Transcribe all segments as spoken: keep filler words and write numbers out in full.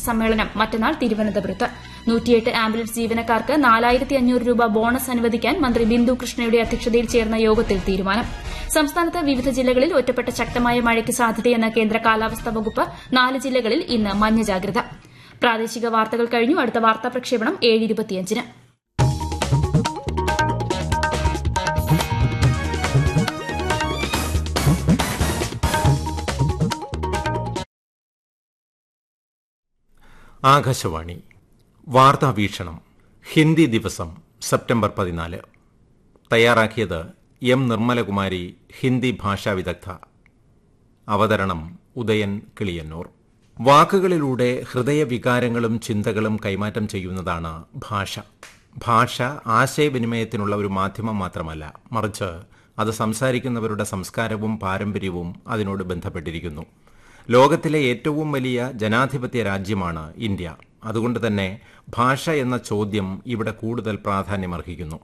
സമ്മേളനം മറ്റന്നാൾ തിരുവനന്തപുരത്ത് നൂറ്റിയെട്ട് ആംബുലൻസ് ജീവനക്കാർക്ക് നാലായിരത്തി അഞ്ഞൂറ് രൂപ ബോണസ് അനുവദിക്കാൻ മന്ത്രി ബിന്ദു കൃഷ്ണയുടെ അധ്യക്ഷതയിൽ ചേർന്ന യോഗത്തിൽ തീരുമാനം. സംസ്ഥാനത്ത് വിവിധ ജില്ലകളിൽ ഒറ്റപ്പെട്ട ശക്തമായ മഴയ്ക്ക് സാധ്യതയെന്ന് കേന്ദ്ര കാലാവസ്ഥാ വകുപ്പ്. നാല് ജില്ലകളിൽ ഇന്ന് മഞ്ഞ ജാഗ്രത. പ്രാദേശിക വാർത്തകൾ കഴിഞ്ഞു. അടുത്ത വാർത്താ പ്രക്ഷേപണം ഏഴ് ഇരുപത്തിയഞ്ചിന്. ആകാശവാണി വാർത്താവീക്ഷണം. ഹിന്ദി ദിവസം സെപ്റ്റംബർ പതിനാല്. തയ്യാറാക്കിയത് എം നിർമ്മലകുമാരി, ഹിന്ദി ഭാഷാ വിദഗ്ധ. അവതരണം ഉദയൻ കിളിയന്നൂർ. വാക്കുകളിലൂടെ ഹൃദയവികാരങ്ങളും ചിന്തകളും കൈമാറ്റം ചെയ്യുന്നതാണ് ഭാഷ. ഭാഷ ആശയവിനിമയത്തിനുള്ള ഒരു മാധ്യമം മാത്രമല്ല, മറിച്ച് അത് സംസാരിക്കുന്നവരുടെ സംസ്കാരവും പാരമ്പര്യവും അതിനോട് ബന്ധപ്പെട്ടിരിക്കുന്നു. ലോകത്തിലെ ഏറ്റവും വലിയ ജനാധിപത്യ രാജ്യമാണ് ഇന്ത്യ. അതുകൊണ്ട് തന്നെ ഭാഷ എന്ന ചോദ്യം ഇവിടെ കൂടുതൽ പ്രാധാന്യമർഹിക്കുന്നു.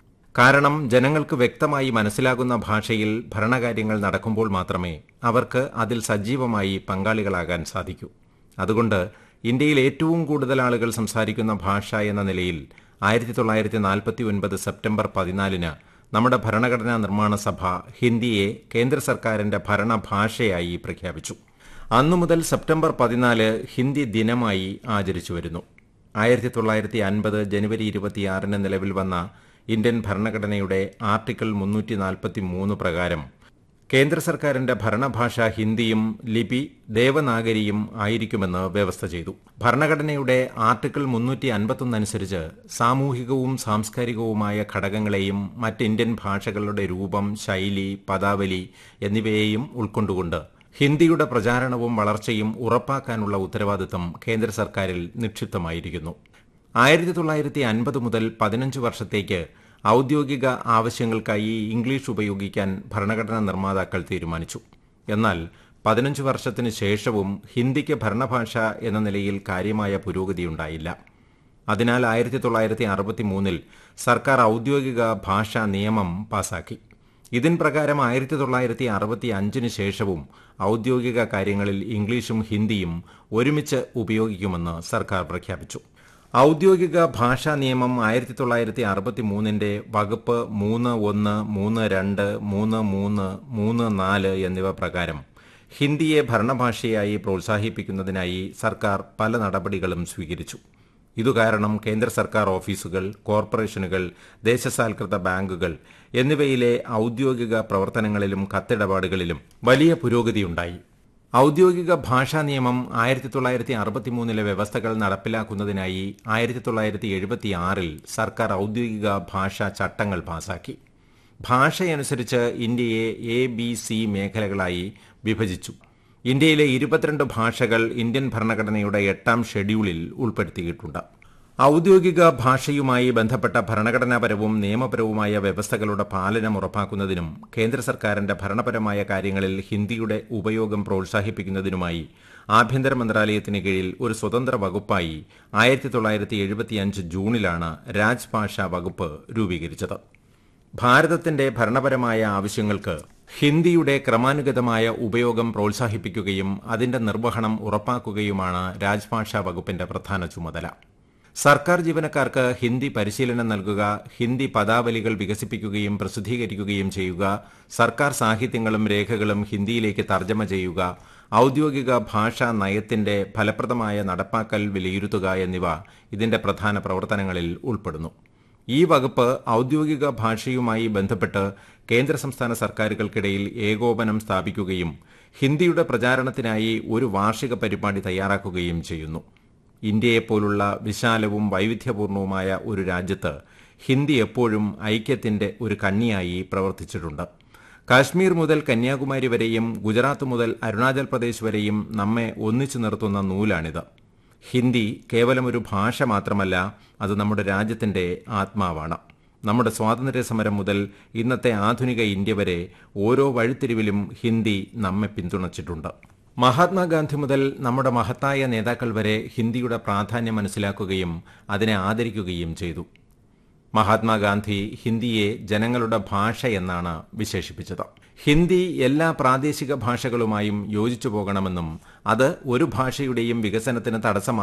കാരണം ജനങ്ങൾക്ക് വ്യക്തമായി മനസ്സിലാകുന്ന ഭാഷയിൽ ഭരണകാര്യങ്ങൾ നടക്കുമ്പോൾ മാത്രമേ അവർക്ക് അതിൽ സജീവമായി പങ്കാളികളാകാൻ സാധിക്കൂ. അതുകൊണ്ട് ഇന്ത്യയിൽ ഏറ്റവും കൂടുതൽ ആളുകൾ സംസാരിക്കുന്ന ഭാഷ എന്ന നിലയിൽ ആയിരത്തി തൊള്ളായിരത്തി നാൽപ്പത്തി ഒൻപത് സെപ്റ്റംബർ പതിനാലിന് നമ്മുടെ ഭരണഘടനാ നിർമ്മാണ സഭ ഹിന്ദിയെ കേന്ദ്ര സർക്കാരിന്റെ ഭരണഭാഷയായി പ്രഖ്യാപിച്ചു. അന്നു മുതൽ സെപ്റ്റംബർ പതിനാല് ഹിന്ദി ദിനമായി ആചരിച്ചു വരുന്നു. ആയിരത്തി തൊള്ളായിരത്തി അൻപത് ജനുവരി ഇരുപത്തിയാറിന് നിലവിൽ വന്ന ഇന്ത്യൻ ഭരണഘടനയുടെ ആർട്ടിക്കിൾ മുന്നൂറ്റി നാൽപ്പത്തി മൂന്ന് പ്രകാരം കേന്ദ്ര സർക്കാരിന്റെ ഭരണഭാഷ ഹിന്ദിയും ലിപി ദേവനാഗരിയും ആയിരിക്കുമെന്ന് വ്യവസ്ഥ ചെയ്തു. ഭരണഘടനയുടെ ആർട്ടിക്കിൾ മുന്നൂറ്റി അൻപത്തൊന്നനുസരിച്ച് സാമൂഹികവും സാംസ്കാരികവുമായ ഘടകങ്ങളെയും മറ്റ് ഇന്ത്യൻ ഭാഷകളുടെ രൂപം, ശൈലി, പദാവലി എന്നിവയെയും ഉൾക്കൊണ്ടുകൊണ്ട് ഹിന്ദിയുടെ പ്രചാരണവും വളർച്ചയും ഉറപ്പാക്കാനുള്ള ഉത്തരവാദിത്തം കേന്ദ്ര സർക്കാരിൽ നിക്ഷിപ്തമായിരിക്കുന്നു. ആയിരത്തി തൊള്ളായിരത്തി അൻപത് മുതൽ പതിനഞ്ച് വർഷത്തേക്ക് ഔദ്യോഗിക ആവശ്യങ്ങൾക്കായി ഇംഗ്ലീഷ് ഉപയോഗിക്കാൻ ഭരണഘടനാ നിർമ്മാതാക്കൾ തീരുമാനിച്ചു. എന്നാൽ പതിനഞ്ച് വർഷത്തിന് ശേഷവും ഹിന്ദിക്ക് ഭരണഭാഷ എന്ന നിലയിൽ കാര്യമായ പുരോഗതിയുണ്ടായില്ല. അതിനാൽ ആയിരത്തി തൊള്ളായിരത്തി അറുപത്തി മൂന്നിൽ സർക്കാർ ഔദ്യോഗിക ഭാഷാ നിയമം പാസാക്കി. ഇതിൻ പ്രകാരം ആയിരത്തി തൊള്ളായിരത്തി അറുപത്തി അഞ്ചിന് ശേഷവും ഔദ്യോഗിക കാര്യങ്ങളിൽ ഇംഗ്ലീഷും ഹിന്ദിയും ഒരുമിച്ച് ഉപയോഗിക്കുമെന്ന് സർക്കാർ പ്രഖ്യാപിച്ചു. ഔദ്യോഗിക ഭാഷാ നിയമം ആയിരത്തി തൊള്ളായിരത്തി അറുപത്തി മൂന്നിന്റെ വകുപ്പ് മൂന്ന് ഒന്ന്, മൂന്ന് രണ്ട്, മൂന്ന് മൂന്ന്, മൂന്ന് നാല് എന്നിവ പ്രകാരം ഹിന്ദിയെ ഭരണഭാഷയായി പ്രോത്സാഹിപ്പിക്കുന്നതിനായി സർക്കാർ പല നടപടികളും സ്വീകരിച്ചു. ഇതുകാരണം കേന്ദ്ര സർക്കാർ ഓഫീസുകൾ, കോർപ്പറേഷനുകൾ, ദേശസാൽകൃത ബാങ്കുകൾ എന്നിവയിലെ ഔദ്യോഗിക പ്രവർത്തനങ്ങളിലും കത്തിടപാടുകളിലും വലിയ പുരോഗതിയുണ്ടായി. ഔദ്യോഗിക ഭാഷാ നിയമം ആയിരത്തി തൊള്ളായിരത്തി അറുപത്തിമൂന്നിലെ വ്യവസ്ഥകൾ നടപ്പിലാക്കുന്നതിനായി ആയിരത്തി തൊള്ളായിരത്തി എഴുപത്തിയാറിൽ സർക്കാർ ഔദ്യോഗിക ഭാഷാ ചട്ടങ്ങൾ പാസാക്കി. ഭാഷയനുസരിച്ച് ഇന്ത്യയെ എ, ബി, സി മേഖലകളായി വിഭജിച്ചു. ഇന്ത്യയിലെ ഇരുപത്തിരണ്ട് ഭാഷകൾ ഇന്ത്യൻ ഭരണഘടനയുടെ എട്ടാം ഷെഡ്യൂളിൽ ഉൾപ്പെടുത്തിയിട്ടുണ്ട്. ഔദ്യോഗിക ഭാഷയുമായി ബന്ധപ്പെട്ട ഭരണഘടനാപരവും നിയമപരവുമായ വ്യവസ്ഥകളുടെ പാലനം ഉറപ്പാക്കുന്നതിനും കേന്ദ്ര സർക്കാരിന്റെ ഭരണപരമായ കാര്യങ്ങളിൽ ഹിന്ദിയുടെ ഉപയോഗം പ്രോത്സാഹിപ്പിക്കുന്നതിനുമായി ആഭ്യന്തര മന്ത്രാലയത്തിന് കീഴിൽ ഒരു സ്വതന്ത്ര വകുപ്പായി ആയിരത്തി തൊള്ളായിരത്തി എഴുപത്തിയഞ്ച് ജൂണിലാണ് രാജ്ഭാഷാ വകുപ്പ് രൂപീകരിച്ചത്. ഭാരതത്തിന്റെ ഭരണപരമായ ആവശ്യങ്ങൾക്ക് ഹിന്ദിയുടെ ക്രമാനുഗതമായ ഉപയോഗം പ്രോത്സാഹിപ്പിക്കുകയും അതിന്റെ നിർവഹണം ഉറപ്പാക്കുകയുമാണ് രാജ്ഭാഷാ വകുപ്പിന്റെ പ്രധാന ചുമതല. സർക്കാർ ജീവനക്കാർക്ക് ഹിന്ദി പരിശീലനം നൽകുക, ഹിന്ദി പദാവലികൾ വികസിപ്പിക്കുകയും പ്രസിദ്ധീകരിക്കുകയും ചെയ്യുക, സർക്കാർ സാഹിത്യങ്ങളും രേഖകളും ഹിന്ദിയിലേക്ക് തർജ്ജമ ചെയ്യുക, ഔദ്യോഗിക ഭാഷാ നയത്തിന്റെ ഫലപ്രദമായ നടപ്പാക്കൽ വിലയിരുത്തുക എന്നിവ ഇതിന്റെ പ്രധാന പ്രവർത്തനങ്ങളിൽ ഉൾപ്പെടുന്നു. ഈ വകുപ്പ് ഔദ്യോഗിക ഭാഷയുമായി ബന്ധപ്പെട്ട് കേന്ദ്ര സംസ്ഥാന സർക്കാരുകൾക്കിടയിൽ ഏകോപനം സ്ഥാപിക്കുകയും ഹിന്ദിയുടെ പ്രചാരണത്തിനായി ഒരു വാർഷിക പരിപാടി തയ്യാറാക്കുകയും ചെയ്യുന്നു. ഇന്ത്യയെപ്പോലുള്ള വിശാലവും വൈവിധ്യപൂർണവുമായ ഒരു രാജ്യത്ത് ഹിന്ദി എപ്പോഴും ഐക്യത്തിന്റെ ഒരു കണ്ണിയായി പ്രവർത്തിച്ചിട്ടുണ്ട്. കാശ്മീർ മുതൽ കന്യാകുമാരി വരെയും ഗുജറാത്ത് മുതൽ അരുണാചൽ പ്രദേശ് വരെയും നമ്മെ ഒന്നിച്ചു നിർത്തുന്ന നൂലാണിത്. ഹിന്ദി കേവലം ഒരു ഭാഷ മാത്രമല്ല, അത് നമ്മുടെ രാജ്യത്തിന്റെ ആത്മാവാണ്. നമ്മുടെ സ്വാതന്ത്ര്യസമരം മുതൽ ഇന്നത്തെ ആധുനിക ഇന്ത്യ വരെ ഓരോ വഴിത്തിരിവിലും ഹിന്ദി നമ്മെ പിന്തുണച്ചിട്ടുണ്ട്. മഹാത്മാഗാന്ധി മുതൽ നമ്മുടെ മഹത്തായ നേതാക്കൾ വരെ ഹിന്ദിയുടെ പ്രാധാന്യം മനസ്സിലാക്കുകയും അതിനെ ആദരിക്കുകയും ചെയ്തു. മഹാത്മാഗാന്ധി ഹിന്ദിയെ ജനങ്ങളുടെ ഭാഷ എന്നാണ് വിശേഷിപ്പിച്ചത്. ഹിന്ദി എല്ലാ പ്രാദേശിക ഭാഷകളുമായും യോജിച്ചു പോകണമെന്നും അത് ഒരു ഭാഷയുടെയും വികസനത്തിന് തടസ്സമാ